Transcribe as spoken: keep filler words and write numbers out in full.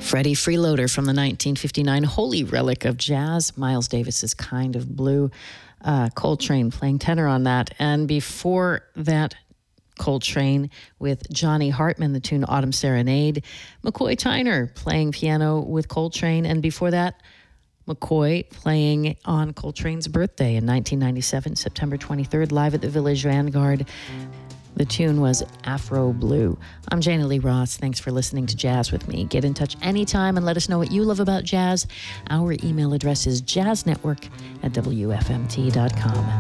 Freddie Freeloader from the nineteen fifty-nine holy relic of jazz, Miles Davis's Kind of Blue. Uh, Coltrane playing tenor on that. And before that, Coltrane with Johnny Hartman, the tune Autumn Serenade. McCoy Tyner playing piano with Coltrane. And before that, McCoy playing on Coltrane's birthday in nineteen ninety-seven, September twenty-third, live at the Village Vanguard. The tune was Afro Blue. I'm Jana Lee Ross. Thanks for listening to Jazz with me. Get in touch anytime and let us know what you love about jazz. Our email address is jazznetwork at W F M T dot com.